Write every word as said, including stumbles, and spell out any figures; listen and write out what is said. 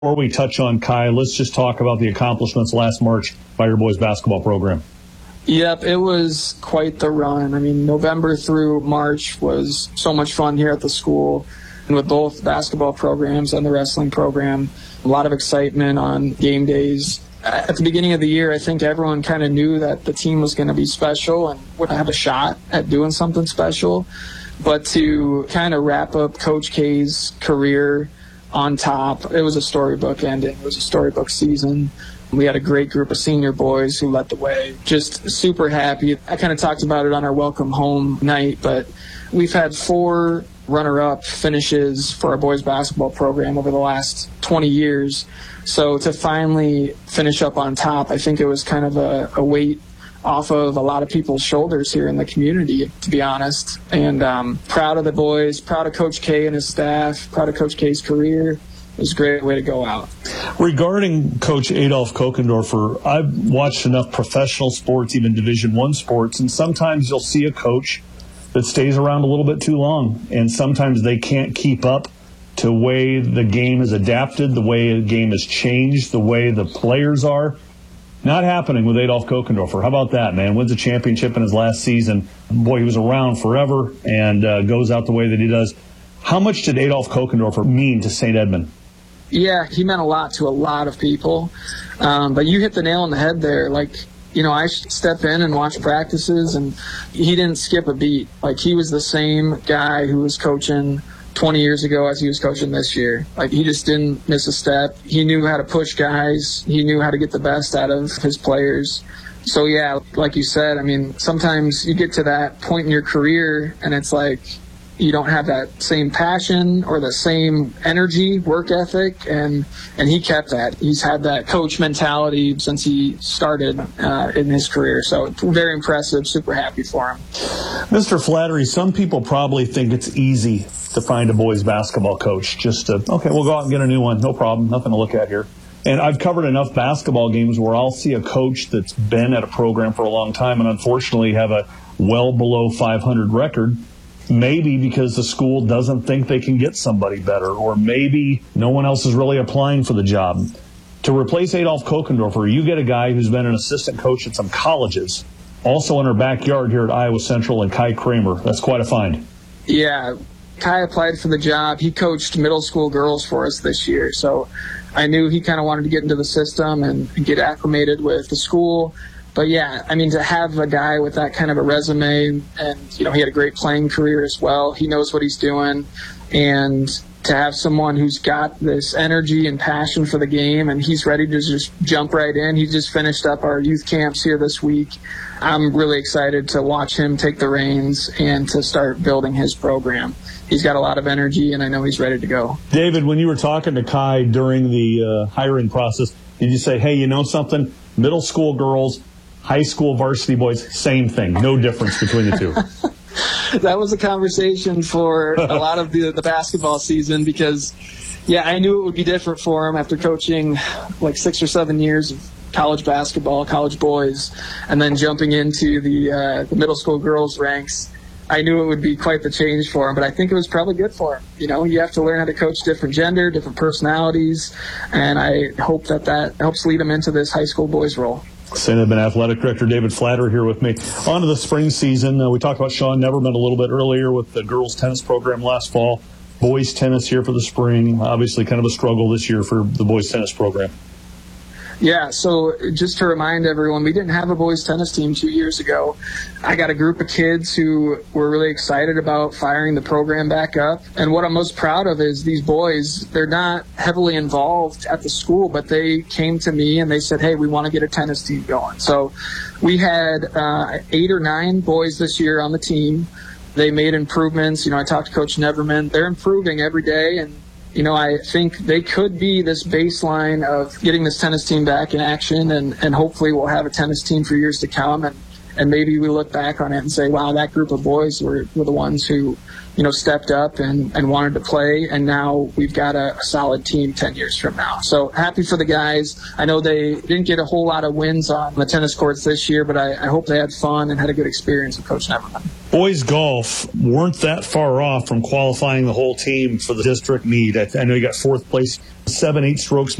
Before we touch on Kai, let's just talk about the accomplishments last March by your boys basketball program. Yep, it was quite the run. I mean, November through March was so much fun here at the school, and with both basketball programs and the wrestling program. A lot of excitement on game days. At the beginning of the year, I think everyone kind of knew that the team was going to be special and would have a shot at doing something special. But to kind of wrap up Coach K's career on top, it was a storybook ending. It was a storybook season. We had a great group of senior boys who led the way. Just super happy. I kind of talked about it on our welcome home night, but we've had four runner-up finishes for our boys basketball program over the last twenty years. So to finally finish up on top, I think it was kind of a, a weight off of a lot of people's shoulders here in the community, to be honest. And um, proud of the boys, proud of Coach K and his staff, proud of Coach K's career. It was a great way to go out. Regarding Coach Adolph Kokendorfer, I've watched enough professional sports, even Division One sports, and sometimes you'll see a coach that stays around a little bit too long, and sometimes they can't keep up to the way the game is adapted, the way the game has changed, the way the players are. Not happening with Adolph Kokendorfer. How about that, man? Wins a championship in his last season. Boy, he was around forever and uh, goes out the way that he does. How much did Adolph Kokendorfer mean to Saint Edmund? Yeah, he meant a lot to a lot of people. Um, but you hit the nail on the head there. Like, you know, I step in and watch practices, and he didn't skip a beat. Like, he was the same guy who was coaching twenty years ago as he was coaching this year. Like, he just didn't miss a step. He knew how to push guys. He knew how to get the best out of his players. So, yeah, like you said, I mean, sometimes you get to that point in your career and it's like you don't have that same passion or the same energy, work ethic, and and he kept that. He's had that coach mentality since he started uh, in his career. So very impressive, super happy for him. Mister Flattery, some people probably think it's easy to find a boys basketball coach. Just to, okay, we'll go out and get a new one. No problem. Nothing to look at here. And I've covered enough basketball games where I'll see a coach that's been at a program for a long time and unfortunately have a well below five hundred record. Maybe because the school doesn't think they can get somebody better, or maybe no one else is really applying for the job. To replace Adolph Kokendorfer, you get a guy who's been an assistant coach at some colleges, also in our backyard here at Iowa Central, and Kai Kramer. That's quite a find. Yeah, Kai applied for the job. He coached middle school girls for us this year, so I knew he kind of wanted to get into the system and get acclimated with the school. But, yeah, I mean, to have a guy with that kind of a resume, and, you know, he had a great playing career as well. He knows what he's doing. And to have someone who's got this energy and passion for the game, and he's ready to just jump right in. He just finished up our youth camps here this week. I'm really excited to watch him take the reins and to start building his program. He's got a lot of energy, and I know he's ready to go. David, when you were talking to Kai during the uh, hiring process, did you say, hey, you know something? Middle school girls, high school varsity boys, same thing. No difference between the two. That was a conversation for a lot of the, the basketball season because, yeah, I knew it would be different for him after coaching like six or seven years of college basketball, college boys, and then jumping into the, uh, the middle school girls ranks. I knew it would be quite the change for him, but I think it was probably good for him. You know, you have to learn how to coach different gender, different personalities, and I hope that that helps lead him into this high school boys role. Saint Edmund Athletic Director David Flattery here with me. On to the spring season. Uh, we talked about Sean Neverman a little bit earlier with the girls' tennis program last fall. Boys' tennis here for the spring. Obviously kind of a struggle this year for the boys' tennis program. Yeah, so just to remind everyone, we didn't have a boys tennis team two years ago. I got a group of kids who were really excited about firing the program back up. And what I'm most proud of is these boys, they're not heavily involved at the school, but they came to me and they said, hey, we want to get a tennis team going. So we had uh, eight or nine boys this year on the team. They made improvements. You know, I talked to Coach Neverman. They're improving every day, and you know, I think they could be this baseline of getting this tennis team back in action, and, and hopefully we'll have a tennis team for years to come. And, And maybe we look back on it and say, wow, that group of boys were, were the ones who, you know, stepped up and, and wanted to play. And now we've got a, a solid team ten years from now. So happy for the guys. I know they didn't get a whole lot of wins on the tennis courts this year, but I, I hope they had fun and had a good experience with Coach Neverman. Boys golf weren't that far off from qualifying the whole team for the district meet. I, I know you got fourth place, seven, eight strokes